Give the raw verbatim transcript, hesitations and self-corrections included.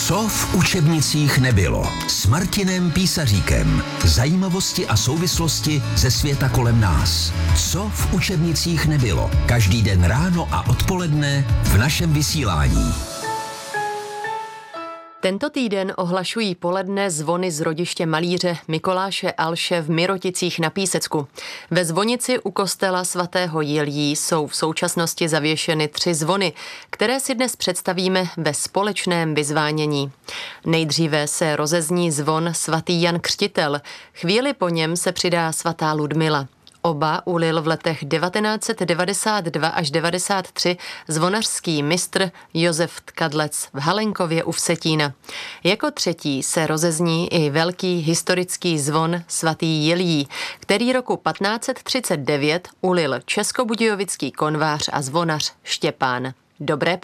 Co v učebnicích nebylo? S Martinem Písaříkem. Zajímavosti a souvislosti ze světa kolem nás. Co v učebnicích nebylo? Každý den ráno a odpoledne v našem vysílání. Tento týden ohlašují poledne zvony z rodiště malíře Mikoláše Alše v Miroticích na Písecku. Ve zvonici u kostela svatého Jiljí jsou v současnosti zavěšeny tři zvony, které si dnes představíme ve společném vyzvánění. Nejdříve se rozezní zvon svatý Jan Křtitel, chvíli po něm se přidá svatá Ludmila. Oba ulil v letech devatenáct set devadesát dva až devadesát tři zvonařský mistr Josef Tkadlec v Halenkově u Vsetína. Jako třetí se rozezní i velký historický zvon svatý Jiljí, který roku patnáct set třicet devět ulil českobudějovický konvář a zvonař Štěpán. Dobré